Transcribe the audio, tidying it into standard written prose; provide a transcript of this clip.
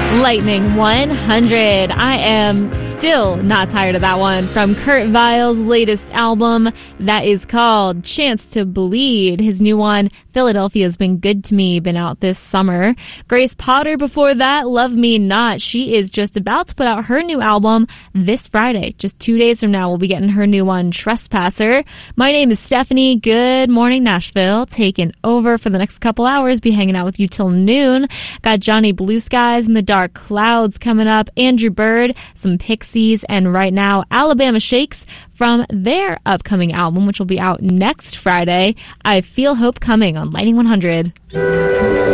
Lightning 100. I am still not tired of that one from Kurt Vile's latest album that is called Chance to Bleed. His new one, Philadelphia's Been Good to Me, been out this summer. Grace Potter before that, Love Me Not. She is just about to put out her new album this Friday. Just 2 days from now, we'll be getting her new one, Trespasser. My name is Stephanie. Good morning, Nashville. Taking over for the next couple hours. Be hanging out with you till noon. Got Johnny Blue Skies and the Dark Clouds coming up, Andrew Bird, some Pixies, and right now Alabama Shakes from their upcoming album, which will be out next Friday. I Feel Hope Coming on Lightning 100.